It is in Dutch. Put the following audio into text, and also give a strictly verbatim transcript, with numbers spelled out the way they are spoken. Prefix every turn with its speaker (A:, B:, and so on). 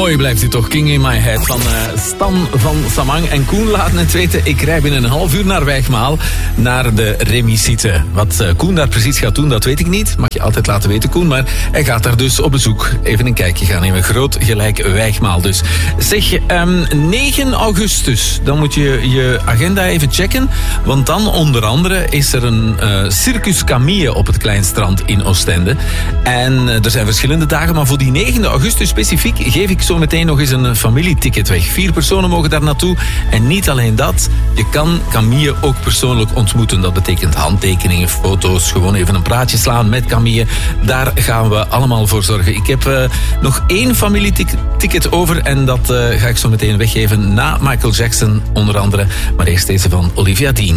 A: Mooi blijft u toch, King in My Head van uh, Stan van Samang. En Koen laat net weten, ik rij binnen een half uur naar Wijgmaal, naar de remisite. Wat uh, Koen daar precies gaat doen, dat weet ik niet. Mag je altijd laten weten, Koen. Maar hij gaat daar dus op bezoek. Even een kijkje gaan nemen. Groot gelijk Wijgmaal dus. Zeg, um, negen augustus, dan moet je je agenda even checken. Want dan onder andere is er een uh, Circus Camille op het Kleinstrand in Oostende. En uh, er zijn verschillende dagen, maar voor die negende augustus specifiek geef ik zo meteen nog eens een familieticket weg. Vier personen mogen daar naartoe. En niet alleen dat, je kan Camille ook persoonlijk ontmoeten. Dat betekent handtekeningen, foto's, gewoon even een praatje slaan met Camille. Daar gaan we allemaal voor zorgen. Ik heb uh, nog één familieticket over en dat uh, ga ik zo meteen weggeven na Michael Jackson onder andere. Maar eerst deze van Olivia Dean.